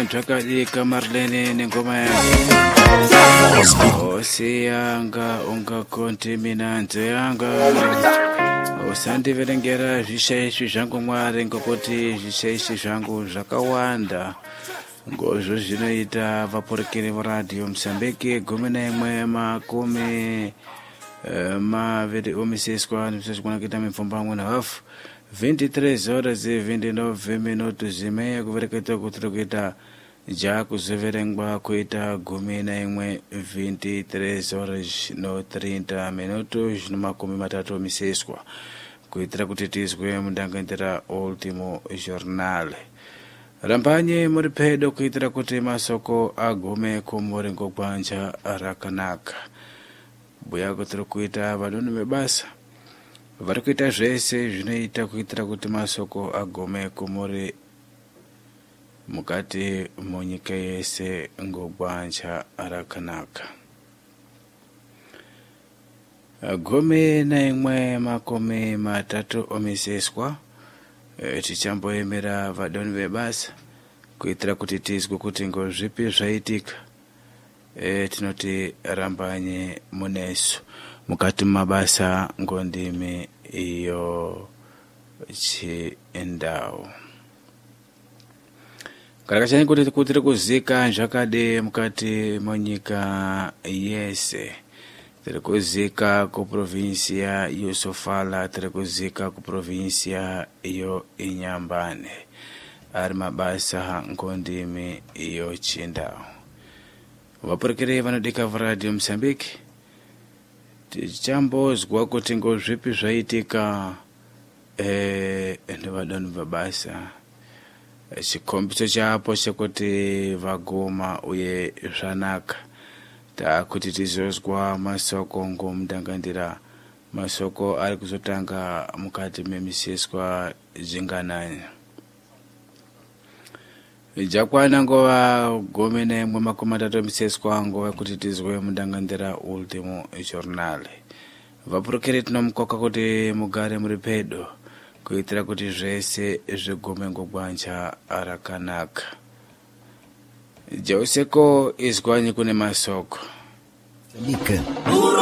Ndakadika Marlene nengoma yake osiyanga ungakonti mina nze yanga usandiverengera zvishaisho zvangu Mwari ngokuti zvishaisho zvangu zvakawanda ngozvo zvinoita vaporekeri varadio Msambiki 11 maviri omiseswa nipsachikwana kuita mipfumba 1.5 23 horas e 29 minutos zimeya kuvereketa kuti kuita ja kuzoverengwa kuita 11 23 horas no 30 minutos nomakumi matatu omiseswa kuitira kuti tizwe mundangandira Ultimo Jornal. Rambanye muri pedo kuitira kuti masoko agume kumurengo kwanja rakanaka. Buya kuti kuita vanhu mebasa vari kuita zvese zvinoita kuitira kuti masoko agome kumuri mukati munyika yese ngogwanja rakanaka. 11 omiseswa tichamboemera vadoni vebasa kuitira kuti tizwe kuti ngozvipi zvaitika. Tinoti rambanye muneso mukati mabasa ngondimi iyo chiendao karakachani kuti tiri kuzika zvakade mukati munyika yese. Tiri kuzika kuprovinsia iyo Sofala, tiri kuzika kuprovinsia iyo Inyambane, ari mabasa ngondimi iyo chiendao. Vaporekeri vanodika varadio Msambiki tichambozwa kuti ngozvipi zvaitika nevadoni vabasa. Chikombiso chapo chekuti vagoma uye zvanaka takuti tizozwa masoko ngomundangandira masoko ari kuzotanga mukati memiseswa jingananya. Jakwana ngova 11 omiseswa ngova kuti tizwe mundangandira Ultimo Jornal. Vaporekeri tinomukoka kuti mugare muri pedo kuitira kuti zvese zvigume ngogwanja rakanaka. Jauseko izwanyi kune masoko.